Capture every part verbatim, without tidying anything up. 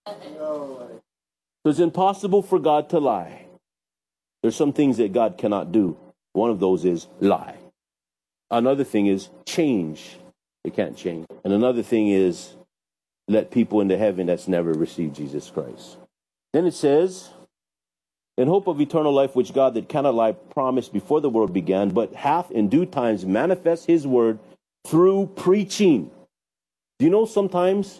So it's impossible for God to lie. There's some things that God cannot do. One of those is lie. Another thing is change. It can't change. And another thing is let people into heaven that's never received Jesus Christ. Then it says, in hope of eternal life, which God that cannot lie promised before the world began, but hath in due times manifest his word through preaching. Do you know sometimes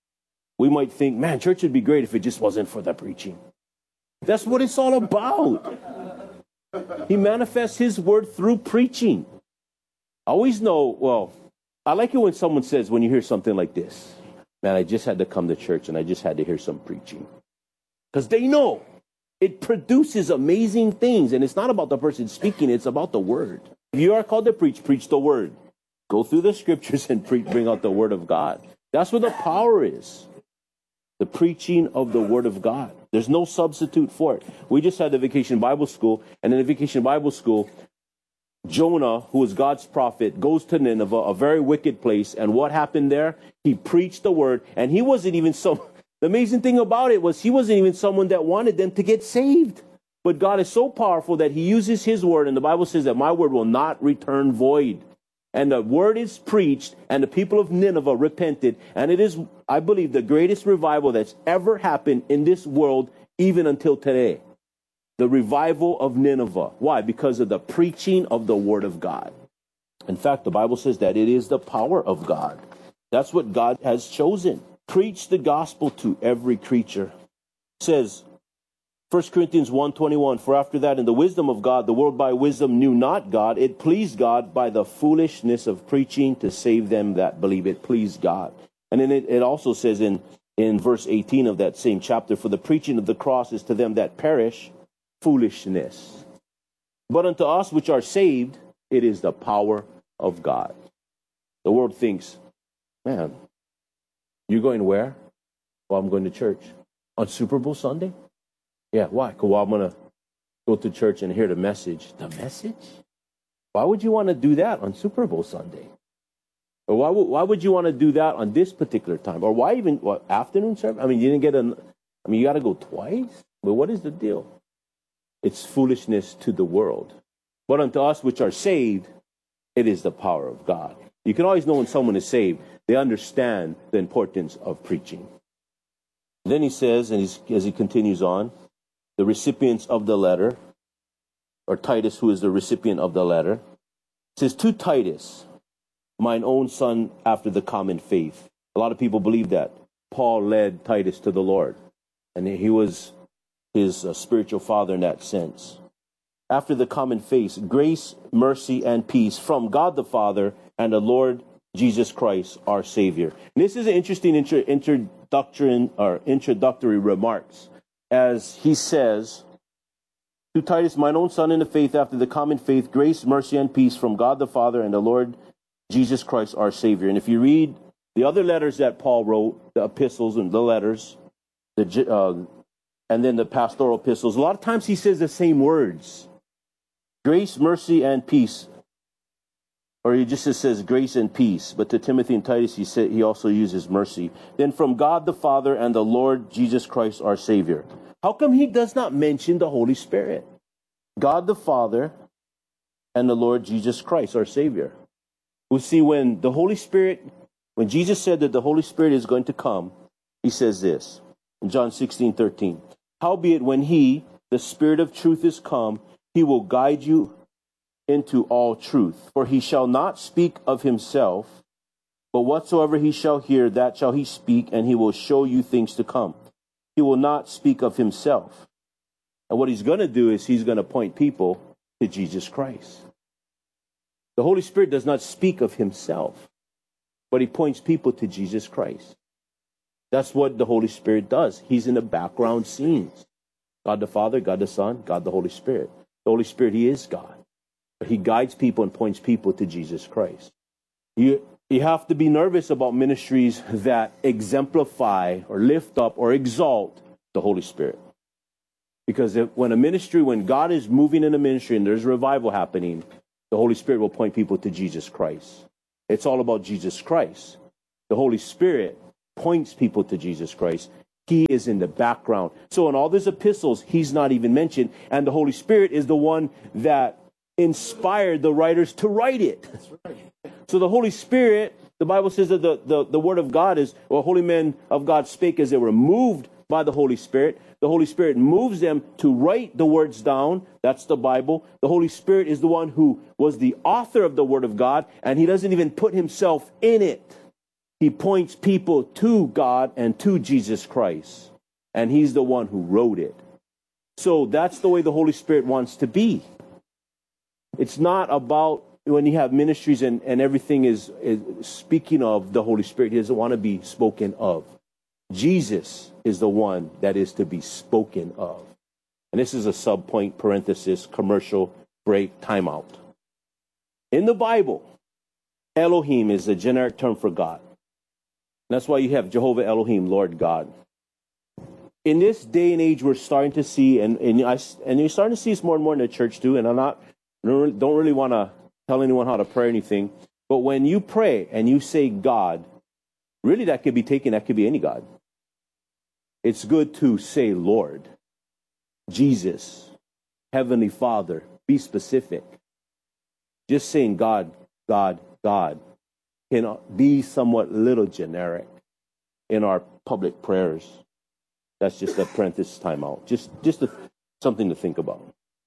we might think, man, church would be great if it just wasn't for the preaching. That's what it's all about. He manifests his word through preaching. I always know, well, I like it when someone says, when you hear something like this, man, I just had to come to church and I just had to hear some preaching. Because they know it produces amazing things. And it's not about the person speaking, it's about the word. If you are called to preach, preach the word. Go through the scriptures and pre- bring out the word of God. That's where the power is. The preaching of the word of God. There's no substitute for it. We just had the Vacation Bible School, and in the Vacation Bible School, Jonah, who was God's prophet, goes to Nineveh, a very wicked place. And what happened there? He preached the word, and he wasn't even so. The amazing thing about it was he wasn't even someone that wanted them to get saved. But God is so powerful that he uses his word, and the Bible says that my word will not return void. And the word is preached, and the people of Nineveh repented. And it is, I believe, the greatest revival that's ever happened in this world, even until today. The revival of Nineveh. Why? Because of the preaching of the word of God. In fact, the Bible says that it is the power of God. That's what God has chosen. Preach the gospel to every creature. It says, First Corinthians one twenty-one, for after that in the wisdom of God, the world by wisdom knew not God. It pleased God by the foolishness of preaching to save them that believe. It pleased God. And then it, it also says in, in verse eighteen of that same chapter, for the preaching of the cross is to them that perish foolishness. But unto us which are saved, it is the power of God. The world thinks, man, you're going where? Well, I'm going to church. On Super Bowl Sunday? Yeah, why? Because well, I'm going to go to church and hear the message. The message? Why would you want to do that on Super Bowl Sunday? Or why would, why would you want to do that on this particular time? Or why even, what, afternoon service? I mean, you didn't get a, I mean, you got to go twice? But what is the deal? It's foolishness to the world. But unto us which are saved, it is the power of God. You can always know when someone is saved. They understand the importance of preaching. And then he says, and he's, as he continues on, the recipients of the letter, or Titus, who is the recipient of the letter, says, to Titus, mine own son after the common faith. A lot of people believe that. Paul led Titus to the Lord, and he was his uh, spiritual father in that sense. After the common faith, grace, mercy, and peace from God the Father and the Lord Jesus Christ, our Savior. And this is an interesting intro, introduction or introductory remarks, as he says, to Titus, mine own son in the faith, after the common faith, grace, mercy, and peace from God the Father and the Lord Jesus Christ, our Savior. And if you read the other letters that Paul wrote, the epistles and the letters, the uh, and then the pastoral epistles, a lot of times he says the same words. Grace, mercy, and peace. Or he just says grace and peace. But to Timothy and Titus, he said he also uses mercy. Then from God the Father and the Lord Jesus Christ, our Savior. How come he does not mention the Holy Spirit? God the Father and the Lord Jesus Christ, our Savior. We see when the Holy Spirit, when Jesus said that the Holy Spirit is going to come, he says this in John sixteen thirteen. Howbeit when he, the Spirit of truth, is come, he will guide you into all truth. For he shall not speak of himself, but whatsoever he shall hear, that shall he speak, and he will show you things to come. He will not speak of himself. And what he's going to do is he's going to point people to Jesus Christ. The Holy Spirit does not speak of himself, but he points people to Jesus Christ. That's what the Holy Spirit does. He's in the background scenes. God the Father, God the Son, God the Holy Spirit. The Holy Spirit, he is God. But he guides people and points people to Jesus Christ. You, you have to be nervous about ministries that exemplify or lift up or exalt the Holy Spirit. Because if, when a ministry, when God is moving in a ministry and there's revival happening, the Holy Spirit will point people to Jesus Christ. It's all about Jesus Christ. The Holy Spirit points people to Jesus Christ. He is in the background. So in all these epistles, he's not even mentioned. And the Holy Spirit is the one that inspired the writers to write it. That's right. So the Holy Spirit, the Bible says that the, the, the word of God is, or holy men of God spake as they were moved by the Holy Spirit. The Holy Spirit moves them to write the words down. That's the Bible. The Holy Spirit is the one who was the author of the word of God, and he doesn't even put himself in it. He points people to God and to Jesus Christ, and he's the one who wrote it. So that's the way the Holy Spirit wants to be. It's not about when you have ministries and, and everything is, is speaking of the Holy Spirit. He doesn't want to be spoken of. Jesus is the one that is to be spoken of. And this is a sub-point, parenthesis, commercial break, timeout. In the Bible, Elohim is a generic term for God. And that's why you have Jehovah Elohim, Lord God. In this day and age, we're starting to see, and, and, I, and you're starting to see this more and more in the church too, and I'm not, don't really want to tell anyone how to pray or anything, but when you pray and you say God, really that could be taken, that could be any God. It's good to say Lord, Jesus, Heavenly Father, be specific. Just saying God, God, God can be somewhat little generic in our public prayers. That's just a parenthesis timeout. Just, just a, something to think about.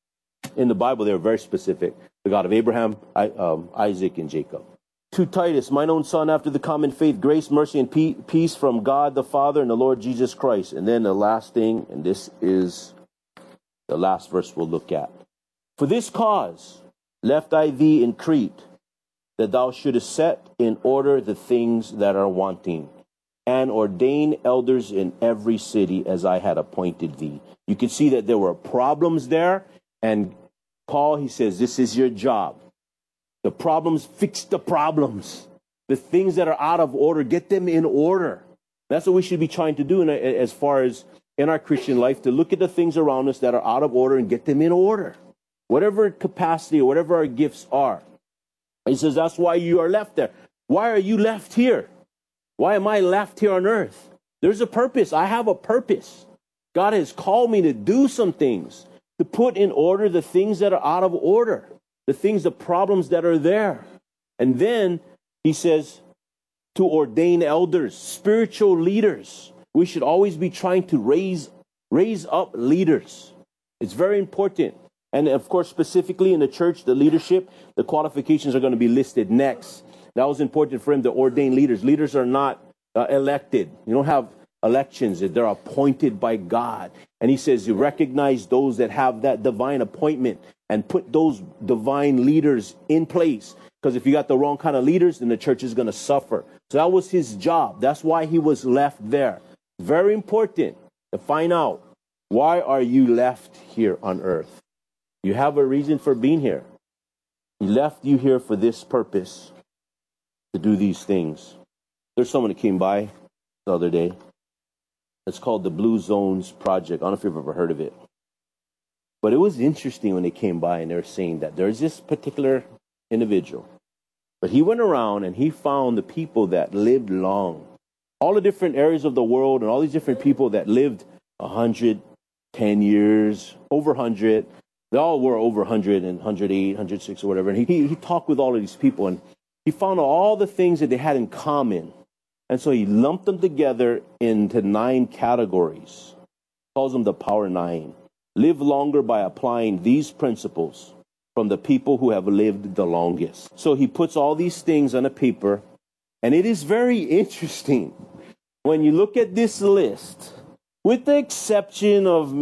In the Bible, they're very specific. The God of Abraham, I, um, Isaac, and Jacob. To Titus, mine own son, after the common faith, grace, mercy, and pe- peace from God the Father and the Lord Jesus Christ. And then the last thing, and this is the last verse we'll look at. For this cause left I thee in Crete, that thou shouldest set in order the things that are wanting, and ordain elders in every city as I had appointed thee. You can see that there were problems there, and Paul, he says, this is your job. The problems, fix the problems. The things that are out of order, get them in order. That's what we should be trying to do in, as far as in our Christian life, to look at the things around us that are out of order and get them in order. Whatever capacity or whatever our gifts are. He says, that's why you are left there. Why are you left here? Why am I left here on earth? There's a purpose. I have a purpose. God has called me to do some things, to put in order the things that are out of order, the things, the problems that are there. And then he says to ordain elders, spiritual leaders. We should always be trying to raise, raise up leaders. It's very important. And of course, specifically in the church, the leadership, the qualifications are going to be listed next. That was important for him to ordain leaders. Leaders are not uh, elected. You don't have elections. They're appointed by God. And he says you recognize those that have that divine appointment and put those divine leaders in place. Because if you got the wrong kind of leaders, then the church is going to suffer. So that was his job. That's why he was left there. Very important to find out, why are you left here on earth? You have a reason for being here. He left you here for this purpose, to do these things. There's someone that came by the other day. It's called the Blue Zones Project. I don't know if you've ever heard of it. But it was interesting when they came by and they were saying that there's this particular individual. But he went around and he found the people that lived long. All the different areas of the world and all these different people that lived one hundred ten years, over one hundred. They all were over one hundred and one hundred eight, one hundred six or whatever. And he, he, he talked with all of these people and he found all the things that they had in common. And so he lumped them together into nine categories. He calls them the Power Nine. Live longer by applying these principles from the people who have lived the longest. So he puts all these things on a paper. And it is very interesting when you look at this list, with the exception of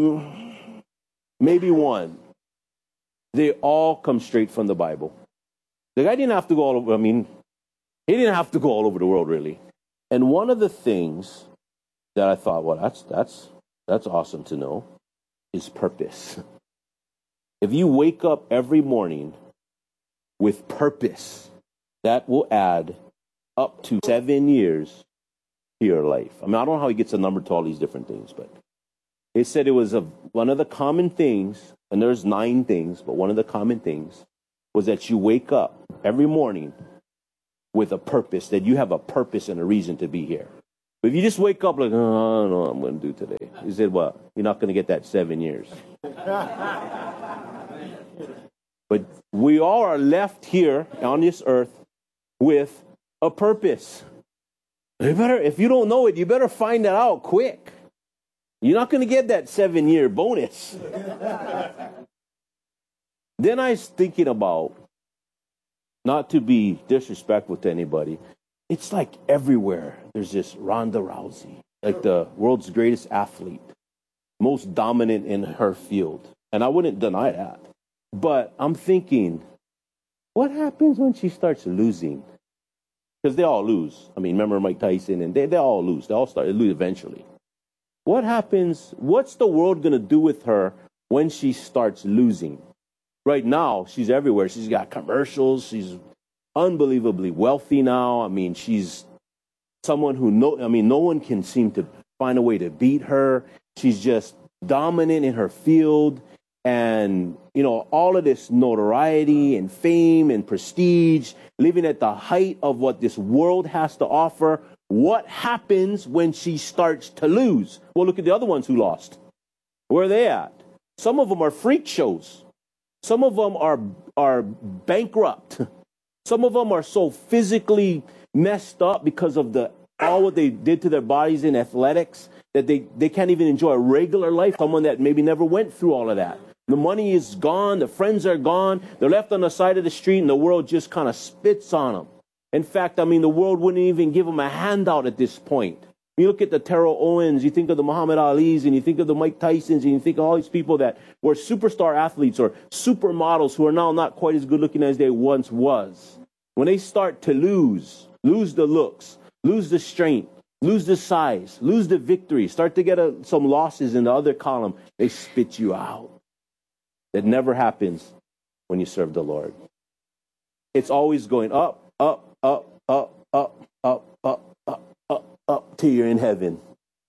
maybe one, they all come straight from the Bible. The guy didn't have to go all over, I mean, he didn't have to go all over the world, really. And one of the things that I thought, well, that's that's that's awesome to know, is purpose. If you wake up every morning with purpose, that will add up to seven years to your life. I mean, I don't know how he gets a number to all these different things, but it said it was a, one of the common things, and there's nine things, but one of the common things was that you wake up every morning with a purpose, that you have a purpose and a reason to be here. But if you just wake up like, oh, I don't know what I'm going to do today. He said, well, you're not going to get that seven years. But we all are left here on this earth with a purpose. You better, if you don't know it, you better find that out quick. You're not going to get that seven-year bonus. Then I was thinking about, not to be disrespectful to anybody, it's like everywhere there's this Ronda Rousey, like the world's greatest athlete, most dominant in her field. And I wouldn't deny that. But I'm thinking, what happens when she starts losing? Because they all lose. I mean, remember Mike Tyson, and they, they all lose. They all start they lose eventually. What happens? What's the world going to do with her when she starts losing? Right now, she's everywhere. She's got commercials. She's unbelievably wealthy now. I mean, she's someone who, no, I mean, no one can seem to find a way to beat her. She's just dominant in her field. And, you know, all of this notoriety and fame and prestige, living at the height of what this world has to offer. What happens when she starts to lose? Well, look at the other ones who lost. Where are they at? Some of them are freak shows. Some of them are, are bankrupt. Some of them are so physically messed up because of the all what they did to their bodies in athletics that they, they can't even enjoy a regular life. Someone that maybe never went through all of that. The money is gone. The friends are gone. They're left on the side of the street, and the world just kind of spits on them. In fact, I mean, the world wouldn't even give them a handout at this point. You look at the Terrell Owens, you think of the Muhammad Alis, and you think of the Mike Tysons, and you think of all these people that were superstar athletes or supermodels who are now not quite as good looking as they once was. When they start to lose, lose the looks, lose the strength, lose the size, lose the victory, start to get a, some losses in the other column, they spit you out. That never happens when you serve the Lord. It's always going up, up, up, up, up, up, up, up, up, up, till you're in heaven.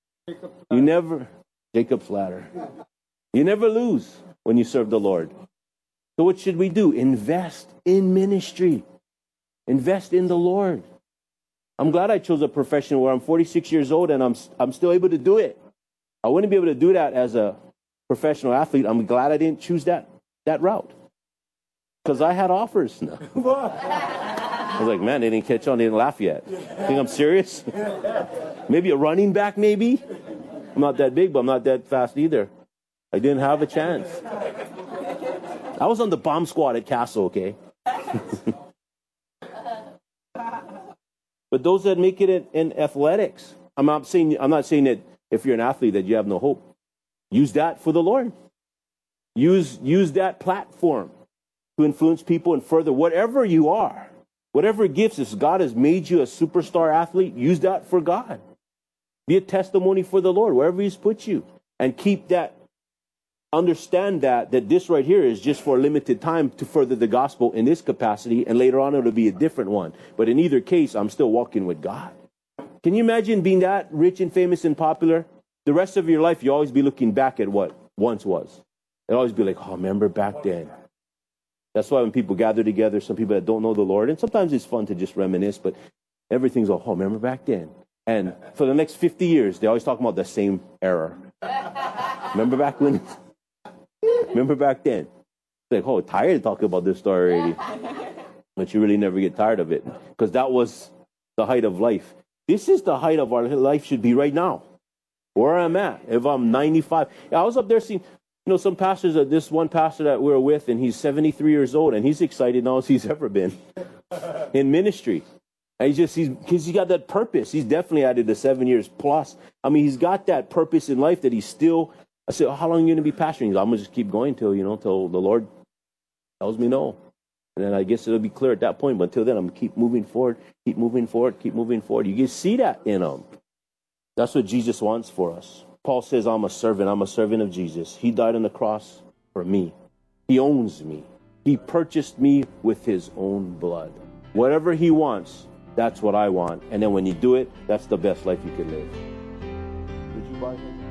You never, Jacob's ladder. You never lose when you serve the Lord. So what should we do? Invest in ministry. Invest in the Lord. I'm glad I chose a profession where I'm forty-six years old and I'm I'm still able to do it. I wouldn't be able to do that as a professional athlete. I'm glad I didn't choose that that route because I had offers. No. I was like, man, they didn't catch on. They didn't laugh yet. Think I'm serious? Maybe a running back, maybe. I'm not that big, but I'm not that fast either. I didn't have a chance. I was on the bomb squad at Castle, okay? But those that make it in, in athletics, I'm not saying I'm not saying that if you're an athlete that you have no hope. Use that for the Lord. Use use that platform to influence people and further whatever you are, whatever gifts. If God has made you a superstar athlete, use that for God. Be a testimony for the Lord wherever He's put you, and keep that. Understand that that this right here is just for a limited time to further the gospel in this capacity, and later on it'll be a different one. But in either case, I'm still walking with God. Can you imagine being that rich and famous and popular? The rest of your life, you always be looking back at what once was. It'll always be like, oh, remember back then. That's why when people gather together, some people that don't know the Lord, and sometimes it's fun to just reminisce, but everything's like, oh, remember back then. And for the next fifty years, they're always talking about the same era. Remember back when? Remember back then? It's like, oh, tired of talking about this story already. But you really never get tired of it. Because that was the height of life. This is the height of our life should be right now. Where I'm at. If I'm ninety-five. I was up there seeing, you know, some pastors, uh, this one pastor that we were with, and he's seventy-three years old, and he's excited now as he's ever been in ministry. And he's just, he's, because he got that purpose. He's definitely added the seven years plus. I mean, he's got that purpose in life that he's still, I said, oh, how long are you going to be pastoring? He's like, I'm going to just keep going till, you know, till the Lord tells me no. And then I guess it'll be clear at that point. But until then, I'm going to keep moving forward, keep moving forward, keep moving forward. You can see that in him. That's what Jesus wants for us. Paul says, I'm a servant. I'm a servant of Jesus. He died on the cross for me. He owns me. He purchased me with His own blood. Whatever He wants, that's what I want. And then when you do it, that's the best life you can live. Would you buy him?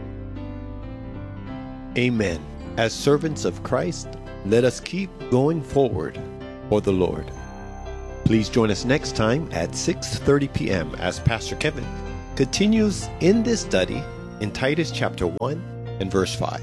Amen. As servants of Christ, let us keep going forward for the Lord. Please join us next time at six thirty p.m. as Pastor Kevin continues in this study in Titus chapter one and verse five.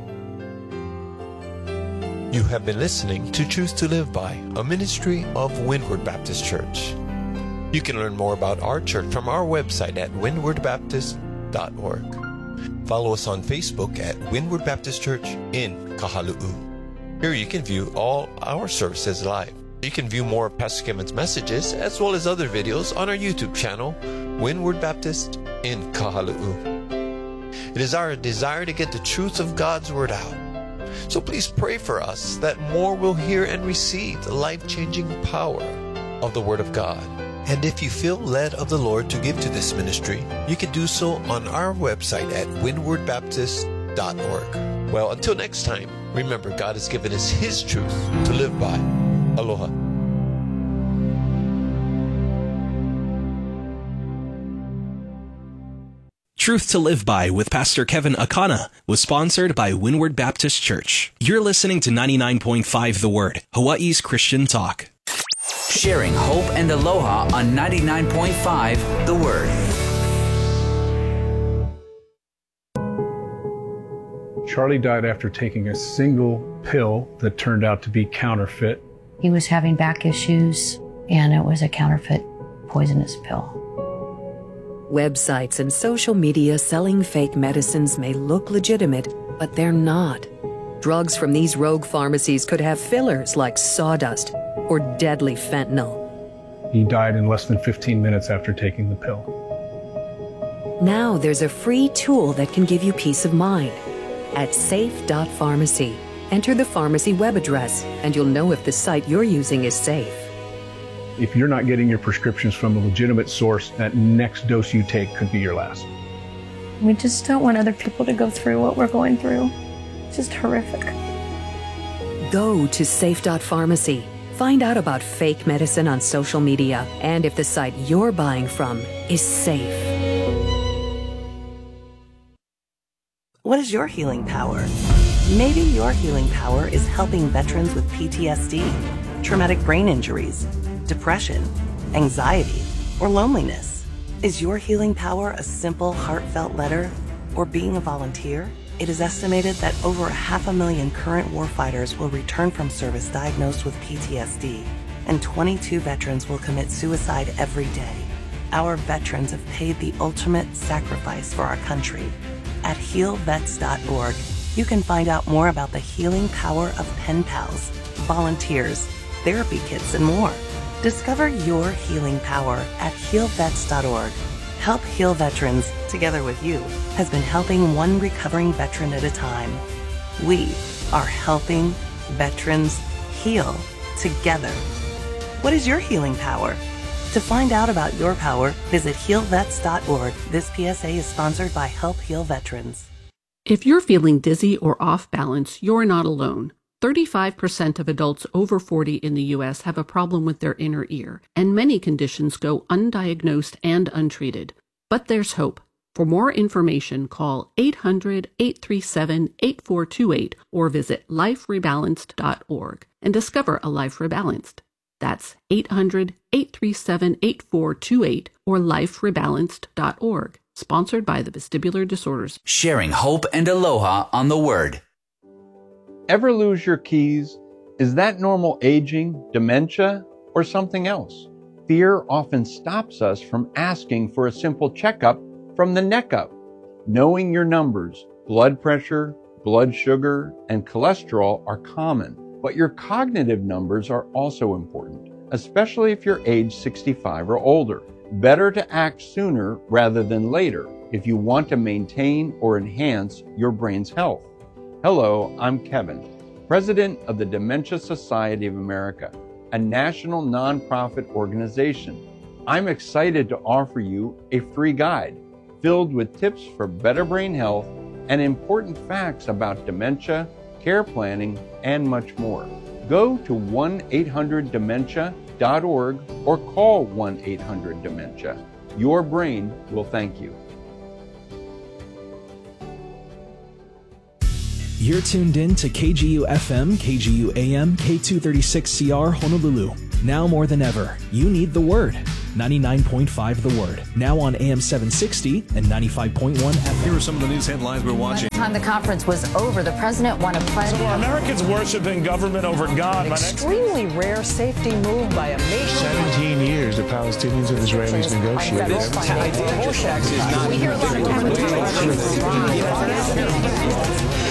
You have been listening to Truth to Live By, a ministry of Windward Baptist Church. You can learn more about our church from our website at windward baptist dot org. Follow us on Facebook at Windward Baptist Church in Kahalu'u. Here you can view all our services live. You can view more of Pastor Kevin's messages as well as other videos on our YouTube channel, Windward Baptist in Kahalu'u. It is our desire to get the truth of God's Word out. So please pray for us that more will hear and receive the life-changing power of the Word of God. And if you feel led of the Lord to give to this ministry, you can do so on our website at windward baptist dot org. Well, until next time, remember God has given us His truth to live by. Aloha. Truth to Live By with Pastor Kevin Akana was sponsored by Windward Baptist Church. You're listening to ninety-nine point five The Word, Hawaii's Christian talk. Sharing hope and aloha on ninety-nine point five The Word. Charlie died after taking a single pill that turned out to be counterfeit. He was having back issues, and it was a counterfeit poisonous pill. Websites and social media selling fake medicines may look legitimate, but they're not. Drugs from these rogue pharmacies could have fillers like sawdust or deadly fentanyl. He died in less than fifteen minutes after taking the pill. Now there's a free tool that can give you peace of mind. At safe dot pharmacy, enter the pharmacy web address, and you'll know if the site you're using is safe. If you're not getting your prescriptions from a legitimate source, that next dose you take could be your last. We just don't want other people to go through what we're going through. It's just horrific. Go to safe dot pharmacy. Find out about fake medicine on social media and if the site you're buying from is safe. What is your healing power? Maybe your healing power is helping veterans with P T S D, traumatic brain injuries, depression, anxiety, or loneliness. Is your healing power a simple, heartfelt letter or being a volunteer? It is estimated that over a half a million current warfighters will return from service diagnosed with P T S D, and twenty-two veterans will commit suicide every day. Our veterans have paid the ultimate sacrifice for our country. At heal vets dot org, you can find out more about the healing power of pen pals, volunteers, therapy kits, and more. Discover your healing power at heal vets dot org. Help Heal Veterans, together with you, has been helping one recovering veteran at a time. We are helping veterans heal together. What is your healing power? To find out about your power, visit heal vets dot org. This P S A is sponsored by Help Heal Veterans. If you're feeling dizzy or off balance, you're not alone. thirty-five percent of adults over forty in the U S have a problem with their inner ear, and many conditions go undiagnosed and untreated. But there's hope. For more information, call eight hundred, eight three seven, eight four two eight or visit life rebalanced dot org and discover a life rebalanced. That's eight hundred, eight three seven, eight four two eight or life rebalanced dot org. Sponsored by the Vestibular Disorders. Sharing hope and aloha on the Word. Ever lose your keys? Is that normal aging, dementia, or something else? Fear often stops us from asking for a simple checkup from the neck up. Knowing your numbers, blood pressure, blood sugar, and cholesterol are common, but your cognitive numbers are also important, especially if you're age sixty-five or older. Better to act sooner rather than later if you want to maintain or enhance your brain's health. Hello, I'm Kevin, President of the Dementia Society of America, a national nonprofit organization. I'm excited to offer you a free guide filled with tips for better brain health and important facts about dementia, care planning, and much more. Go to one eight hundred dementia dot org or call one eight hundred dementia. Your brain will thank you. You're tuned in to K G U F M, K G U A M, K two thirty-six C R Honolulu. Now more than ever, you need the Word. ninety-nine point five The Word. Now on A M seven sixty and ninety-five point one F M. Here are some of the news headlines we're watching. By the time the conference was over, the president won a pledge. So are Americans worshiping government over God? An extremely rare safety move by a major... seventeen years the Palestinians and Israelis negotiated. This tax is not... We hear a lot of...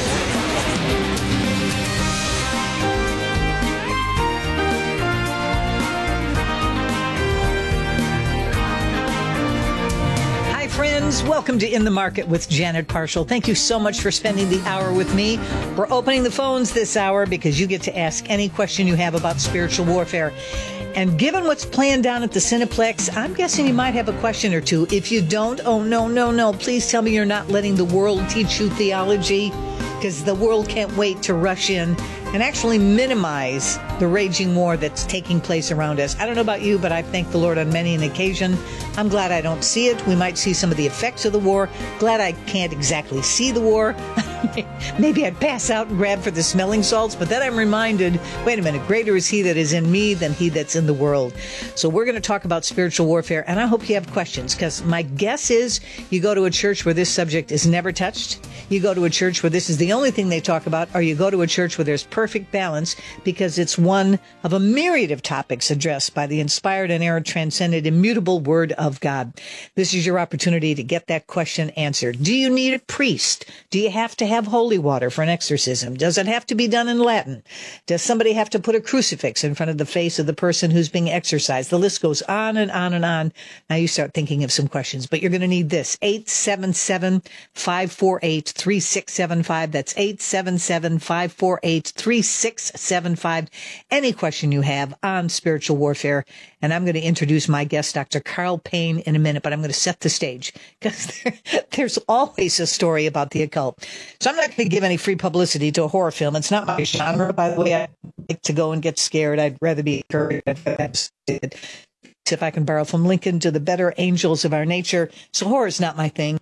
Friends, welcome to In the Market with Janet Parshall. Thank you so much for spending the hour with me. We're opening the phones this hour because you get to ask any question you have about spiritual warfare. And given what's planned down at the Cineplex, I'm guessing you might have a question or two. If you don't, oh, no, no, no. Please tell me you're not letting the world teach you theology, because the world can't wait to rush in and actually minimize the raging war that's taking place around us. I don't know about you, but I've thanked the Lord on many an occasion. I'm glad I don't see it. We might see some of the effects of the war. Glad I can't exactly see the war. Maybe I'd pass out and grab for the smelling salts, but then I'm reminded, wait a minute, greater is he that is in me than he that's in the world. So we're going to talk about spiritual warfare, and I hope you have questions, because my guess is you go to a church where this subject is never touched, you go to a church where this is the only thing they talk about, or you go to a church where there's perfect balance, because it's one of a myriad of topics addressed by the inspired, inerrant, transcendent, immutable Word of God. This is your opportunity to get that question answered. Do you need a priest? Do you have to have holy water for an exorcism? Does it have to be done in Latin? Does somebody have to put a crucifix in front of the face of the person who's being exorcised? The list goes on and on and on. Now you start thinking of some questions, but you're going to need this. eight seven seven, five four eight, three six seven five. That's eight seven seven, five four eight, three six seven five. Any question you have on spiritual warfare. And I'm going to introduce my guest, Doctor Carl Payne, in a minute, but I'm going to set the stage because there, there's always a story about the occult. So I'm not going to give any free publicity to a horror film. It's not my genre, by the way. I like to go and get scared. I'd rather be encouraged. If I can borrow from Lincoln, to the better angels of our nature. So horror is not my thing.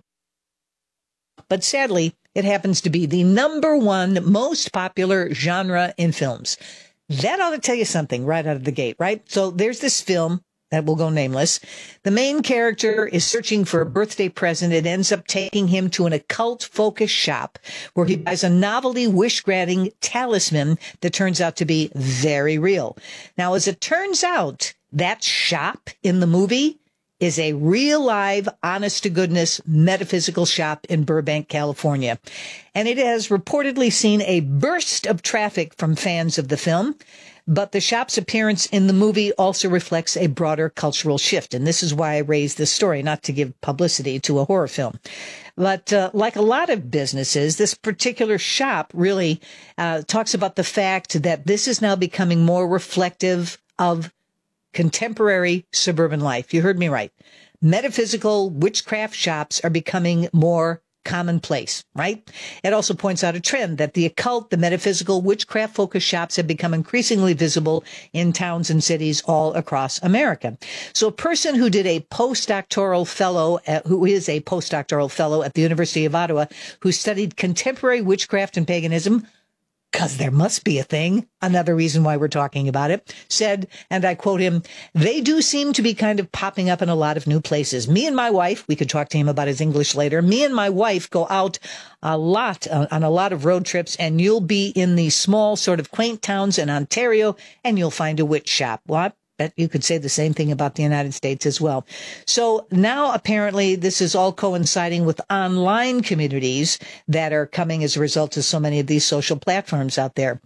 But sadly, it happens to be the number one most popular genre in films. That ought to tell you something right out of the gate, right? So there's this film that will go nameless. The main character is searching for a birthday present. It ends up taking him to an occult-focused shop where he buys a novelty wish-granting talisman that turns out to be very real. Now, as it turns out, that shop in the movie is a real live, honest to goodness metaphysical shop in Burbank, California. And it has reportedly seen a burst of traffic from fans of the film. But the shop's appearance in the movie also reflects a broader cultural shift. And this is why I raised this story, not to give publicity to a horror film. But uh, like a lot of businesses, this particular shop really uh, talks about the fact that this is now becoming more reflective of contemporary suburban life. You heard me right. Metaphysical witchcraft shops are becoming more commonplace, right? It also points out a trend that the occult, the metaphysical, witchcraft-focused shops have become increasingly visible in towns and cities all across America. So a person who did a postdoctoral fellow, at, who is a postdoctoral fellow at the University of Ottawa, who studied contemporary witchcraft and paganism, because there must be a thing, another reason why we're talking about it, said, and I quote him, "They do seem to be kind of popping up in a lot of new places. Me and my wife," we could talk to him about his English later, "me and my wife go out a lot uh, on a lot of road trips, and you'll be in these small sort of quaint towns in Ontario, and you'll find a witch shop." Well, bet you could say the same thing about the United States as well. So now apparently this is all coinciding with online communities that are coming as a result of so many of these social platforms out there.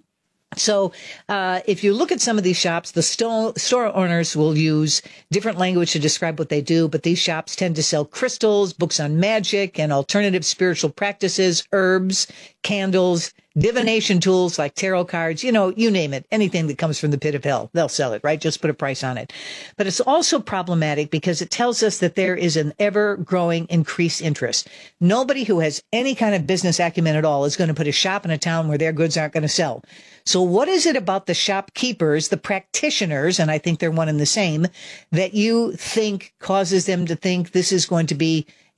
So uh if you look at some of these shops, the sto- store owners will use different language to describe what they do, but these shops tend to sell crystals, books on magic and alternative spiritual practices, herbs, candles, divination tools like tarot cards, you know, you name it, anything that comes from the pit of hell, they'll sell it, right? Just put a price on it. But it's also problematic because it tells us that there is an ever-growing increased interest. Nobody who has any kind of business acumen at all is going to put a shop in a town where their goods aren't going to sell. So what is it about the shopkeepers, the practitioners, and I think they're one and the same, that you think causes them to think this is going to be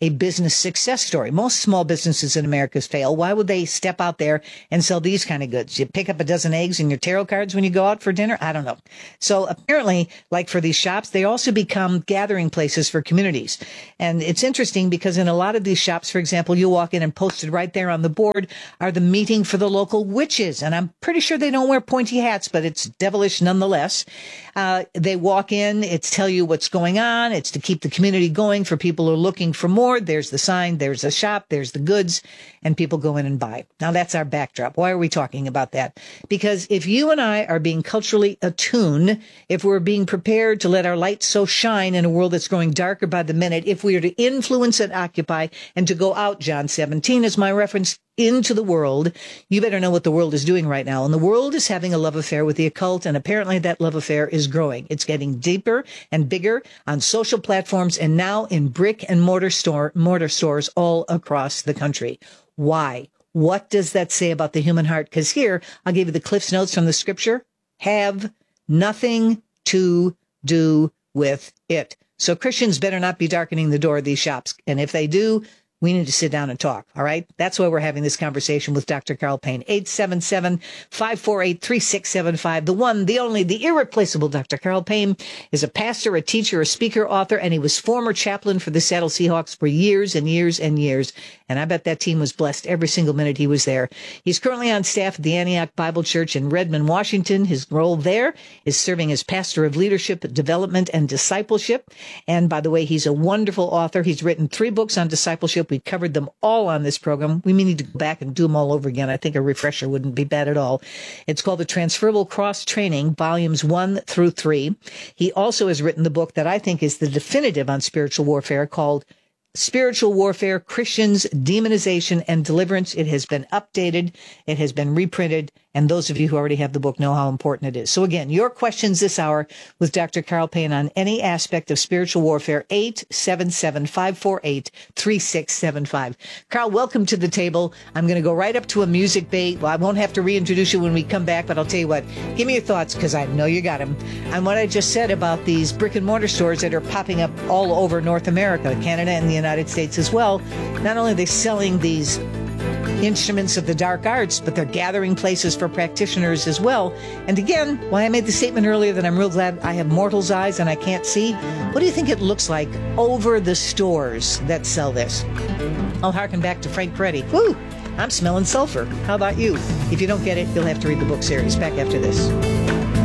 a business success story. Most small businesses in America fail. Why would they step out there and sell these kind of goods? You pick up a dozen eggs and your tarot cards when you go out for dinner? I don't know. So apparently, like for these shops, they also become gathering places for communities. And it's interesting because in a lot of these shops, for example, you walk in and posted right there on the board are the meeting for the local witches. And I'm pretty sure they don't wear pointy hats, but it's devilish nonetheless. Uh, they walk in, it's tell you what's going on. It's to keep the community going for people who are looking for more. There's the sign, there's the shop, there's the goods, and people go in and buy. Now that's our backdrop. Why are we talking about that? Because if you and I are being culturally attuned, if we're being prepared to let our light so shine in a world that's growing darker by the minute, if we are to influence and occupy and to go out, John seventeen is my reference, into the world, you better know what the world is doing right now. And the world is having a love affair with the occult, and apparently that love affair is growing. It's getting deeper and bigger on social platforms and now in brick and mortar store mortar stores all across the country. Why? What does that say about the human heart? Because here, I'll give you the Cliff's Notes from the scripture. Have nothing to do with it. So Christians better not be darkening the door of these shops. And if they do, we need to sit down and talk, all right? That's why we're having this conversation with Doctor Carl Payne. eight seven seven, five four eight, three six seven five. The one, the only, the irreplaceable Doctor Carl Payne is a pastor, a teacher, a speaker, author, and he was former chaplain for the Seattle Seahawks for years and years and years. And I bet that team was blessed every single minute he was there. He's currently on staff at the Antioch Bible Church in Redmond, Washington. His role there is serving as pastor of leadership, development, and discipleship. And by the way, he's a wonderful author. He's written three books on discipleship. We covered them all on this program. We may need to go back and do them all over again. I think a refresher wouldn't be bad at all. It's called The Transferable Cross Training, volumes one through three. He also has written the book that I think is the definitive on spiritual warfare called Spiritual Warfare, Christians, Demonization, and Deliverance. It has been updated. It has been reprinted. And those of you who already have the book know how important it is. So again, your questions this hour with Doctor Carl Payne on any aspect of spiritual warfare, eight seven seven, five four eight, three six seven five. Carl, welcome to the table. I'm going to go right up to a music bait. Well, I won't have to reintroduce you when we come back, but I'll tell you what, give me your thoughts because I know you got them. On what I just said about these brick and mortar stores that are popping up all over North America, Canada, and the United States as well. Not only are they selling these instruments of the dark arts, but they're gathering places for practitioners as well. And again, why I made the statement earlier that I'm real glad I have mortal's eyes and I can't see. What do you think it looks like over the stores that sell this? I'll harken back to Frank Peretti. Woo! I'm smelling sulfur. How about you? If you don't get it, you'll have to read the book series. Back after this.